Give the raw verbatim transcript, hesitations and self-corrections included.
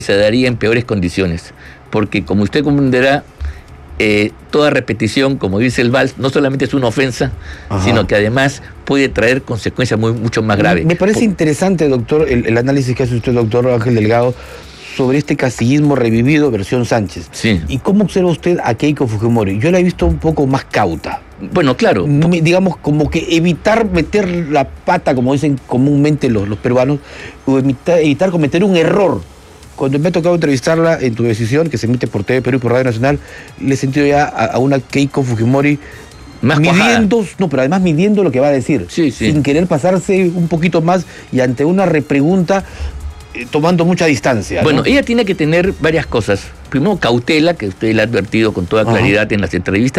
se daría en peores condiciones, porque como usted comprenderá, eh, toda repetición, como dice el vals, no solamente es una ofensa, Ajá. sino que además puede traer consecuencias muy, mucho más graves. Me parece Por... interesante, doctor, el, el análisis que hace usted, doctor Ángel Delgado, sobre este casillismo revivido versión Sánchez. Sí. ¿Y cómo observa usted a Keiko Fujimori? Yo la he visto un poco más cauta. Bueno, claro. Digamos, como que evitar meter la pata, como dicen comúnmente los, los peruanos, o evitar, evitar cometer un error. Cuando me ha tocado entrevistarla en Tu Decisión, que se emite por T V Perú y por Radio Nacional, le he sentido ya a, a una Keiko Fujimori más midiendo, cuajada. no, pero además midiendo lo que va a decir, sí, sí. sin querer pasarse un poquito más y ante una repregunta eh, tomando mucha distancia. Bueno, ¿no? ella tiene que tener varias cosas. Primero, cautela, que usted le ha advertido con toda claridad Ajá. en las entrevistas.